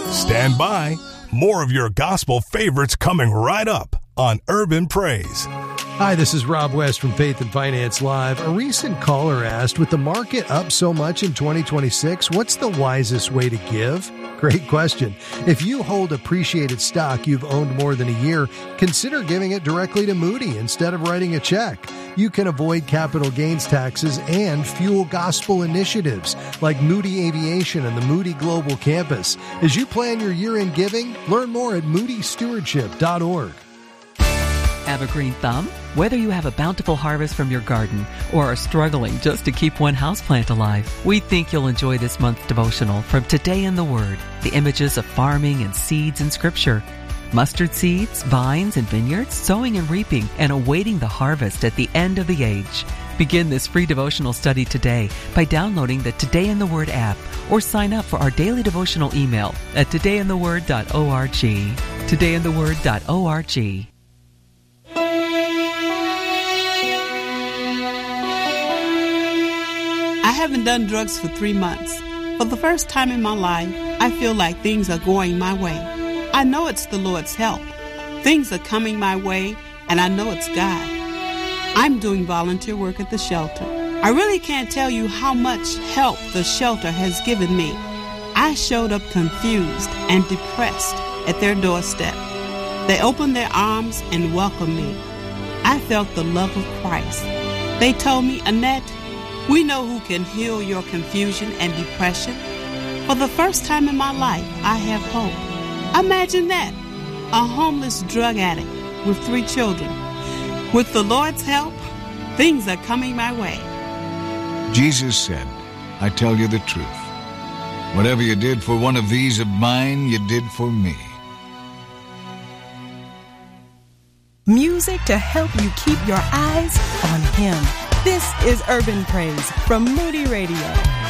Stand by. More of your gospel favorites coming right up on Urban Praise. Hi, this is Rob West from Faith and Finance Live. A recent caller asked, with the market up so much in 2026, what's the wisest way to give? Great question. If you hold appreciated stock you've owned more than a year, consider giving it directly to Moody instead of writing a check. You can avoid capital gains taxes and fuel gospel initiatives like Moody Aviation and the Moody Global Campus. As you plan your year-end giving, learn more at moodystewardship.org. Have a green thumb? Whether you have a bountiful harvest from your garden or are struggling just to keep one houseplant alive, we think you'll enjoy this month's devotional from Today in the Word, the images of farming and seeds in Scripture. Mustard seeds, vines, and vineyards, sowing and reaping, and awaiting the harvest at the end of the age. Begin this free devotional study today by downloading the Today in the Word app or sign up for our daily devotional email at todayintheword.org. todayintheword.org. I haven't done drugs for 3 months. For the first time in my life, I feel like things are going my way. I know it's the Lord's help. Things are coming my way, and I know it's God. I'm doing volunteer work at the shelter. I really can't tell you how much help the shelter has given me. I showed up confused and depressed at their doorstep. They opened their arms and welcomed me. I felt the love of Christ. They told me, Annette, we know who can heal your confusion and depression. For the first time in my life, I have hope. Imagine that, a homeless drug addict with 3 children. With the Lord's help, things are coming my way. Jesus said, I tell you the truth. Whatever you did for one of these of mine, you did for me. Music to help you keep your eyes on Him. This is Urban Praise from Moody Radio.